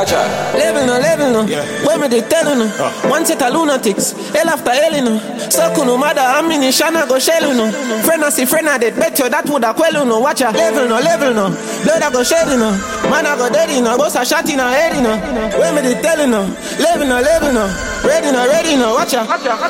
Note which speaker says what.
Speaker 1: Level no. When me they tell no. One set of lunatics. Hell after hell no. So no matter how many shana go shell no. Friend I see friend I did bet you that would a quell no. Watch ya. Level no. Blood I go shed no. Man I go dead no. Boss a shot in a head no. When me they tell no. Level no. Ready no. Watch ya.